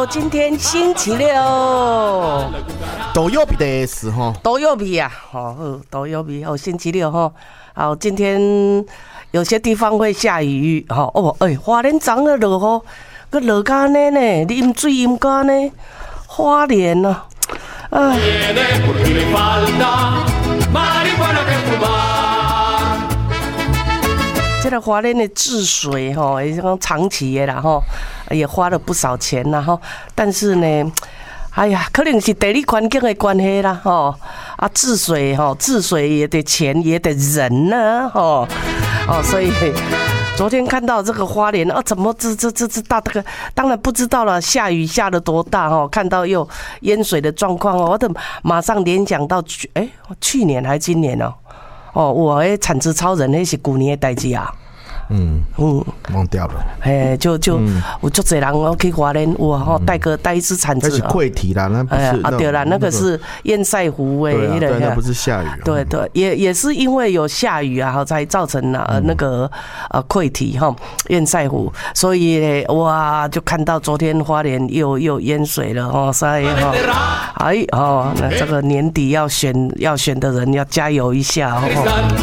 今天星期六， 都曜日的时候， 都曜日啊，都曜日哦，星期六哈，好，今天有些地方会下雨，花莲昨日落雨，佮落甲安尼呢，啉水饮甲呢，花莲啊，这个花莲的治水吼，也是讲长期的啦吼，也花了不少钱啦吼。但是呢，哎呀，可能是地理环境的关系啦吼。啊，治水也得钱，也得人呢吼。所以昨天看到这个花莲怎么这大这个，当然不知道了，下雨下得多大吼，看到又淹水的状况我都马上联想到去年还是今年我的产值超人那是去年的代志啊。 忘掉了。 就有足侪人去花莲有带一支铲子。 那是溃堤啦，那不是。 对啦，那个是堰塞湖诶。 对，那不是下雨。 对，也是因为有下雨啊，才造成那个溃堤堰塞湖，所以呢，哇，就看到昨天花莲又淹水了所以那这个年底要选的人要加油一下